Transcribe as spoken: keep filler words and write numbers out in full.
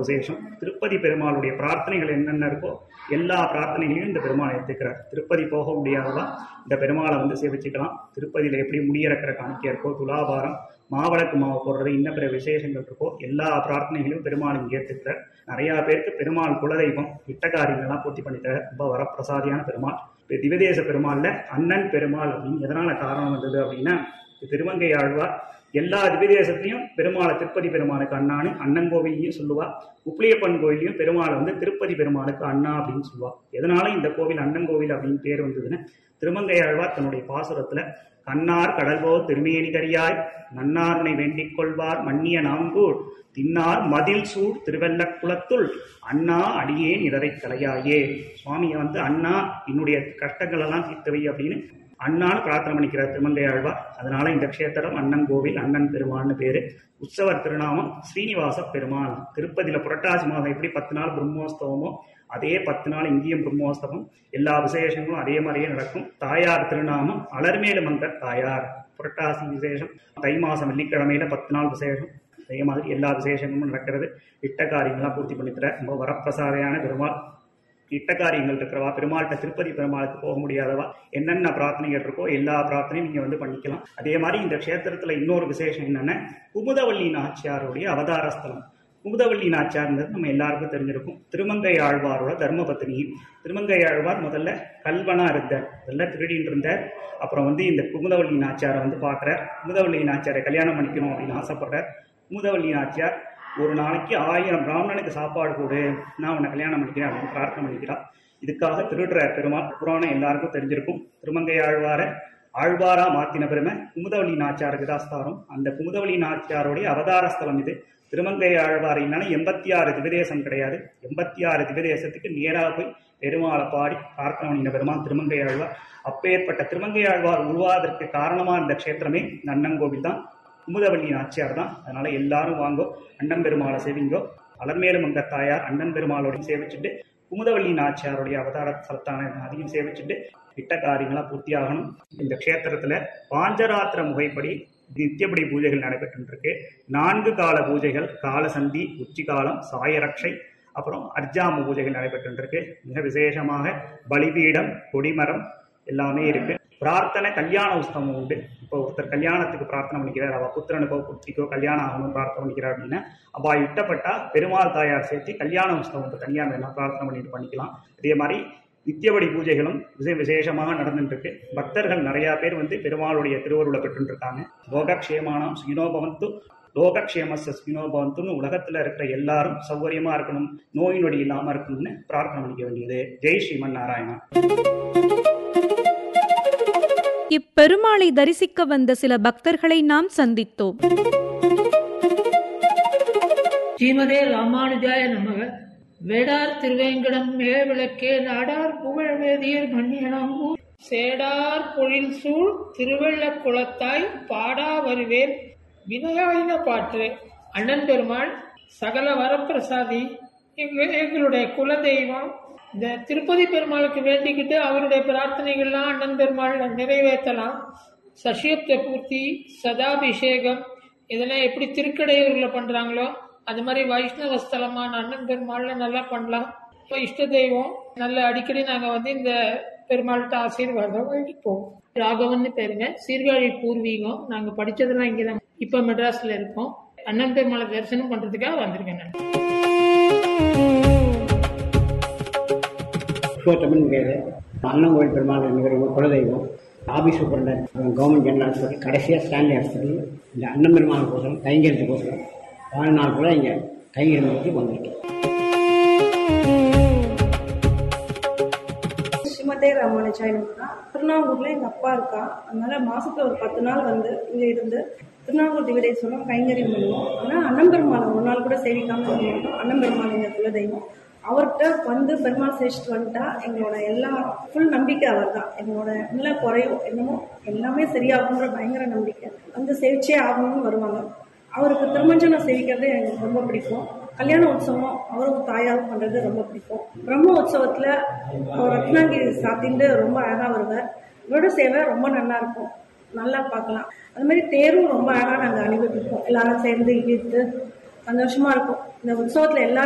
விசேஷம். திருப்பதி பெருமாளுடைய பிரார்த்தனைகள் என்னென்ன இருக்கோ எல்லா பிரார்த்தனைகளையும் இந்த பெருமாளை எடுத்துக்கிறார். திருப்பதி போக முடியாதவா இந்த பெருமாளை வந்து சேவிச்சுக்கலாம். திருப்பதியில் எப்படி முடியிறக்கிற காணிக்கை இருக்கோ, துலாபாரம், மாவிளக்கு மாவு போடுறது, இன்ன பிற விசேஷங்கள் இருக்கோ எல்லா பிரார்த்தனைகளையும் பெருமாள் இங்கே ஏற்றுக்கிறார். நிறையா பேருக்கு பெருமாள் குலதெய்வம் இட்ட காரியங்கள்லாம் பூர்த்தி பண்ணித்தரார். ரொம்ப வரப்பிரசாதியான பெருமாள். இப்போ திவதேச பெருமாளில் அண்ணன் பெருமாள் அப்படின்னு எதனால காரணம் வந்தது அப்படின்னா, திருமங்கை ஆழ்வார் எல்லா திவ்யதேசத்திலையும் பெருமாளை திருப்பதி பெருமாளுக்கு அண்ணான்னு அண்ணன் கோவிலையும் சொல்லுவா. உப்பிலியப்பன் கோவிலையும் பெருமாளை வந்து திருப்பதி பெருமாளுக்கு அண்ணா அப்படின்னு சொல்லுவா. எதனால இந்த கோவில் அண்ணன் கோவில் அப்படின்னு பேர் வந்ததுன்னு, திருமங்கை ஆழ்வார் தன்னுடைய பாசுரத்துல கண்ணார் கடல்போ திருமேனி கரியாய் நன்னாருனை வேண்டிக் கொள்வார் மன்னிய நாங்கூர் தின்னார் மதில் சூழ் திருவெல்ல குளத்துள் அண்ணா அடியேன் இடரை கலையாயே. சுவாமியை வந்து அண்ணா என்னுடைய கஷ்டங்கள் எல்லாம் தீர்த்தவை அப்படின்னு அண்ணான்னு பிரார்த்தனை பண்ணிக்கிறார் திருமங்கை ஆழ்வார். அதனால இந்த க்ஷேத்திரம் அண்ணன் கோவில், அண்ணன் பெருமாள்னு பேரு. உற்சவர் திருநாமம் ஸ்ரீனிவாச பெருமாள். திருப்பதியில புரட்டாசி மாதம் எப்படி பத்து நாள் பிரம்மோத்சவமோ அதே பத்து நாள் இங்கேயும் பிரம்மோத்சவம். எல்லா விசேஷங்களும் அதே மாதிரியே நடக்கும். தாயார் திருநாமம் அலர்மேலு மங்கர் தாயார். புரட்டாசி விசேஷம், தை மாசம் வெள்ளிக்கிழமையில பத்து நாள் விசேஷம். அதே மாதிரி எல்லா விசேஷங்களும் நடக்கிறது. இட்ட காரியங்கள்லாம் பூர்த்தி பண்ணித்தர ரொம்ப வரப்பிரசாதையான பெருமாள். இட்ட காரியங்கள் இருக்கிறவா, பெருமாள்கிட்ட திருப்பதி பெருமாளுக்கு போக முடியாதவா என்னென்ன பிரார்த்தனைகள் இருக்கோ எல்லா பிரார்த்தனையும் நீங்க வந்து பண்ணிக்கலாம். அதே மாதிரி இந்த க்ஷேத்திரத்துல இன்னொரு விசேஷம் என்னன்னா, குமுதவள்ளி நாச்சியாருடைய அவதார ஸ்தலம். குமுதவள்ளி நாச்சியார்ன்றது நம்ம எல்லாருக்கும் தெரிஞ்சிருக்கும். திருமங்கை ஆழ்வாரோட தர்மபத்தினி. திருமங்கை ஆழ்வார் முதல்ல கல்வனா இருந்தார், முதல்ல திருடின்னு இருந்தார். அப்புறம் வந்து இந்த குமுதவள்ளி நாச்சியாரை வந்து பார்க்குறார். குமுதவள்ளி நாச்சியாரை கல்யாணம் பண்ணிக்கணும் அப்படின்னு ஆசைப்படுறார். குமுதவள்ளி நாச்சியார் ஒரு நாளைக்கு ஆயிரம் பிராமணனுக்கு சாப்பாடு போடு, நான் உன்னை கல்யாணம் பண்ணிக்கிறேன் அப்படின்னு பிரார்த்தனை பண்ணிக்கிறார். இதுக்காக திருடுறார் பெருமாள். புராணம் எல்லாருக்கும் தெரிஞ்சிருக்கும். திருமங்கை ஆழ்வார ஆழ்வாரா மாத்தின பெருமை குமுதவள்ளி நாச்சியாருக்கு தாஸ்தாரம். அந்த குமுதவள்ளி நாச்சியாருடைய அவதார ஸ்தலம் இது. திருமங்கை ஆழ்வார் என்னன்னா எண்பத்தி ஆறு திவதேசம் கிடையாது. எண்பத்தி ஆறு திவதேசத்துக்கு நேராக போய் பெருமாளை பாடி பிரார்த்தனை பண்ணின பெருமாள் திருமங்கை ஆழ்வார். அப்பேற்பட்ட திருமங்கை ஆழ்வார் உருவாவதற்கு காரணமா இந்த க்ஷேத்திரமே அண்ணங்கோவில் தான், குமுதவள்ளி நாச்சியார் தான். அதனால எல்லாரும் வாங்கோ, அண்ணன் பெருமாளை சேவிங்கோ. அலர்மேலு மங்க தாயார் அண்ணன் பெருமாளோட சேவிச்சுட்டு குமுதவள்ளி நாச்சியாருடைய அவதார ஸ்தலத்தான அதையும் சேவிச்சுட்டு இட்ட காரியங்களா பூர்த்தி ஆகணும். இந்த க்ஷேத்திரத்துல பாஞ்சராத்திர முறைப்படி நித்தியப்படி பூஜைகள் நடைபெற்று இருக்கு. நான்கு கால பூஜைகள், காலசந்தி, உச்சிகாலம், சாயரட்சை, அப்புறம் அர்ஜாம பூஜைகள் நடைபெற்று இருக்கு. மிக விசேஷமாக பலிபீடம், கொடிமரம் எல்லாமே இருக்கு. பிரார்த்தனை கல்யாண உற்சவம் உண்டு. இப்போ ஒருத்தர் கல்யாணத்துக்கு பிரார்த்தனை பண்ணிக்கிறார், அவ புத்திரனுக்கோ புத்திரிக்கோ கல்யாணம் ஆகணும் பிரார்த்தனை பண்ணிக்கிறார் அப்படின்னா அவ இட்டப்பட்டா பெருமாள் தாயார் சேர்த்து கல்யாண உற்சவம் தனியாக வேணா பிரார்த்தனை பண்ணிட்டு பண்ணிக்கலாம். அதே மாதிரி நித்தியபடி பூஜைகளும் விசே விசேஷமாக நடந்துட்டு இருக்கு. பக்தர்கள் நிறைய பேர் வந்து பெருமாளுடைய திருவருளை பெற்று இருக்காங்க. லோகக்ஷேமானம் சுகினோபவந்து லோகக்ஷேமஸ் சுகினோபவந்துன்னு உலகத்துல இருக்கிற எல்லாரும் சௌகரியமா இருக்கணும், நோய் நொடி இல்லாம இருக்கணும்னு பிரார்த்தனை பண்ணிக்க வேண்டியது. ஜெய் ஸ்ரீமன் நாராயணா. இப்பெருமாளை தரிசிக்க வந்த சில பக்தர்களை நாம் சந்தித்தோம். ஸ்ரீமதே ராமானுஜாய நமக. வேடார் திருவேங்கடம் மேவிளக்கே நாடார் புகழ் வேதியர் மன்னியனாமூர் சேடார் பொழில் சூழ் திருவெள்ள குளத்தாய் பாடா வருவேன் வினயாயின பாற்று. அண்ணன் பெருமாள் சகல வரப்பிரசாதி, எங்களுடைய குலதெய்வம். இந்த திருப்பதி பெருமாளுக்கு வேண்டிக்கிட்டு அவருடைய பிரார்த்தனைகள்லாம் அண்ணன் பெருமாள் நிறைவேற்றலாம். சஷ்யப்த பூர்த்தி, சதாபிஷேகம் இதெல்லாம் எப்படி திருக்கடையூரில் பண்றாங்களோ அது மாதிரி வைஷ்ணவ ஸ்தலமான அண்ணன் பெருமாள்ல நல்லா பண்ணலாம். இப்போ இஷ்ட தெய்வம் நல்ல அடிக்கடி நாங்கள் வந்து இந்த பெருமாள்கிட்ட ஆசீர்வாதம் வாங்கிப்போம். ராகவன் பேருங்க, சீர்காழி பூர்வீகம். நாங்கள் படித்ததெல்லாம் இங்கே தான், இப்போ மெட்ராஸில் இருக்கோம். அண்ணன் பெருமாளை தரிசனம் பண்ணுறதுக்காக வந்திருக்கேன் நான். புருஷோத்தமன் பேர். அண்ணங்கோயில் பெருமாள் என்கிற குலதெய்வம். ஆபீஸ் சூப்பரண்டர் கவர்மெண்ட் ஜெனரல் ஹாஸ்பிட்டல் கடைசியாக ஸ்டான்லி ஹாஸ்பிட்டல். இந்த அண்ணன் பெருமாள் கோசம் கைங்கரியத்துக்கோசரம் வாழ்நாள் கூட இங்கே கைங்கரியத்துக்கு வந்திருக்கேன். ஸ்ரீமதே ராமானுஜாய நமக. திருநாங்கூர்ல எங்க அப்பா இருக்கா, அதனால மாசத்துல ஒரு பத்து நாள் வந்து இங்க இருந்து திருநாங்கூர் திவதேசம் கைங்கரியம் பண்ணுவோம். ஆனா அண்ணம்பெருமாள் ஒரு நாள் கூட சேவிக்காம இருந்தோம். அண்ணம்பெருமாள் எங்க குலதெய்வம். அவர்கிட்ட வந்து பெருமாள் சேவிச்சுட்டு வந்துட்டா எங்களோட எல்லா ஃபுல் நம்பிக்கை அவர் தான். எங்களோட நல்ல குறையும் என்னமோ எல்லாமே சரியாகுன்ற பயங்கர நம்பிக்கை. வந்து சேவிச்சே ஆகணும்னு வருவாங்க. அவருக்கு திருமஞ்சனம் சேவிக்கிறது எனக்கு ரொம்ப பிடிக்கும். கல்யாண உற்சவம் அவரும் தாயாரும் பண்றது ரொம்ப பிடிக்கும். பிரம்ம உற்சவத்துல அவர் ரத்னாங்கிரி சாத்திட்டு ரொம்ப அழகா வருவார். இவரோட சேவை ரொம்ப நல்லா இருக்கும், நல்லா பார்க்கலாம். அது மாதிரி தேரும் ரொம்ப அழகா நாங்கள் அனுபவிப்போம். எல்லாரும் சேர்ந்து இழுத்து சந்தோஷமா இருக்கும். இந்த உற்சவத்துல எல்லாரும்